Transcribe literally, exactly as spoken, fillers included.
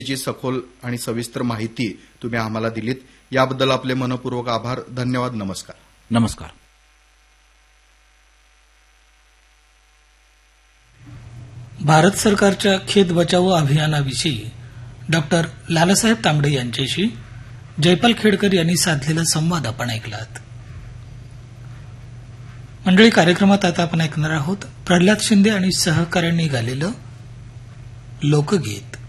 जी सखोल आणि सविस्तर माहिती तुम्ही आम्हाला दिलीत याबद्दल आपले मनपूर्वक आभार. धन्यवाद. नमस्कार. नमस्कार. भारत सरकारच्या खेत बचाव अभियानाविषयी डॉक्टर लालासाहेब तांबडे यांच्याशी जयपाल खेडकर यांनी साधलेला संवाद आपण ऐकलात. मंडळी, कार्यक्रमात आता आपण ऐकणार आहोत प्रल्हाद शिंदे आणि सहकाऱ्यांनी गायलेलं लोकगीत.